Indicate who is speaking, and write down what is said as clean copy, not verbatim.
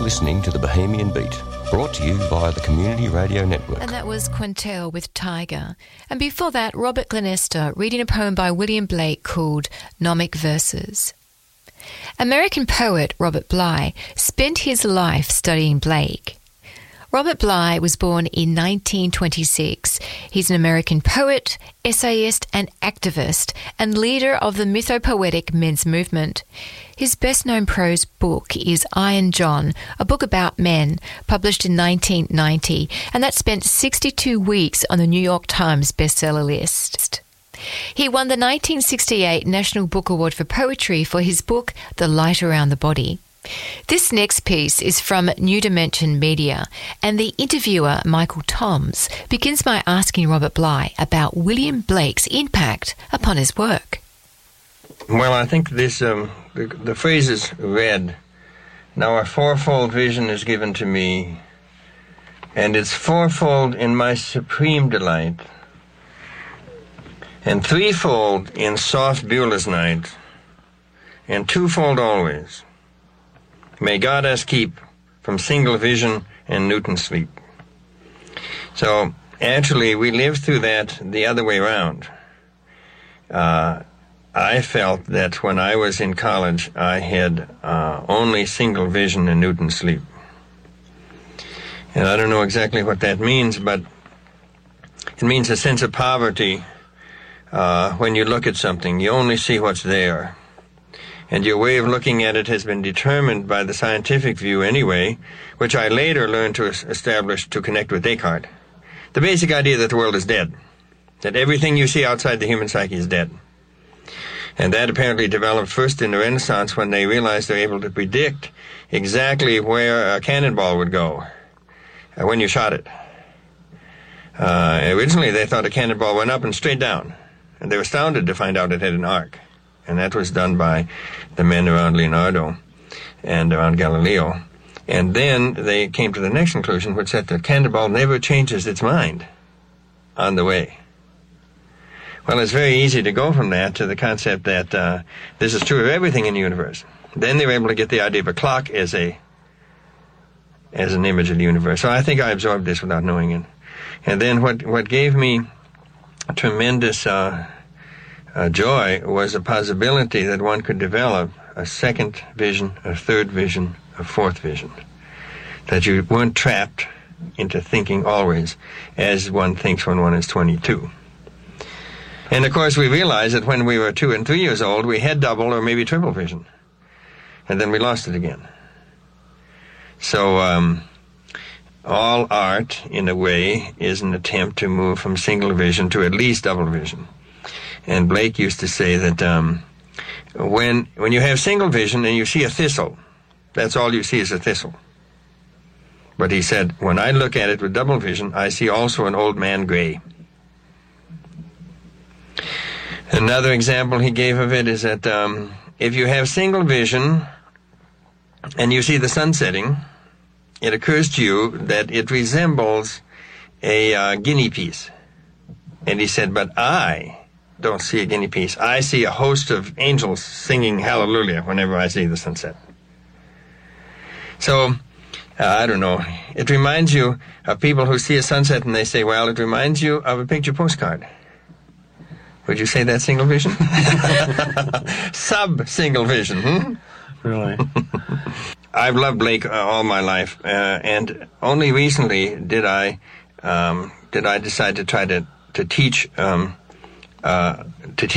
Speaker 1: listening to the Bohemian Beat, brought to you via the Community Radio Network.
Speaker 2: And that was Quintel with Tiger. And before that, Robert Glenister reading a poem by William Blake called Gnomic Verses. American poet Robert Bly spent his life studying Blake. Robert Bly was born in 1926. He's an American poet, essayist and activist, and leader of the mythopoetic men's movement. His best-known prose book is Iron John, a book about men, published in 1990, and that spent 62 weeks on the New York Times bestseller list. He won the 1968 National Book Award for Poetry for his book The Light Around the Body. This next piece is from New Dimension Media, and the interviewer, Michael Toms, begins by asking Robert Bly about William Blake's impact upon his work.
Speaker 3: Well, I think this the phrase is read, "Now a fourfold vision is given to me, and it's fourfold in my supreme delight, and threefold in soft Beulah's night, and twofold always. May God us keep from single vision and Newton sleep." So, actually, we lived through that the other way around. I felt that when I was in college, I had only single vision and Newton sleep. And I don't know exactly what that means, but it means a sense of poverty. When you look at something, you only see what's there. And your way of looking at it has been determined by the scientific view anyway, which I later learned to establish to connect with Descartes. The basic idea that the world is dead, that everything you see outside the human psyche is dead. And that apparently developed first in the Renaissance when they realized they're able to predict exactly where a cannonball would go when you shot it. Originally they thought a cannonball went up and straight down, and they were astounded to find out it had an arc. And that was done by the men around Leonardo and around Galileo. And then they came to the next conclusion, which said that cannonball never changes its mind on the way. Well, it's very easy to go from that to the concept that this is true of everything in the universe. Then they were able to get the idea of a clock as an image of the universe. So I think I absorbed this without knowing it. And then what gave me tremendous joy was a possibility that one could develop a second vision, a third vision, a fourth vision. That you weren't trapped into thinking always as one thinks when one is 22. And of course we realized that when we were 2 and 3 years old, we had double or maybe triple vision. And then we lost it again. So all art, in a way, is an attempt to move from single vision to at least double vision. And Blake used to say that when you have single vision and you see a thistle, that's all you see is a thistle. But he said, when I look at it with double vision, I see also an old man gray. Another example he gave of it is that if you have single vision and you see the sun setting, it occurs to you that it resembles a guinea piece. And he said, but I don't see a guinea piece. I see a host of angels singing hallelujah whenever I see the sunset. So, I don't know. It reminds you of people who see a sunset and they say, well, it reminds you of a picture postcard. Would you say that's single vision? Sub-single vision, hmm?
Speaker 4: Really?
Speaker 3: I've loved Blake all my life, and only recently did I decide to try to teach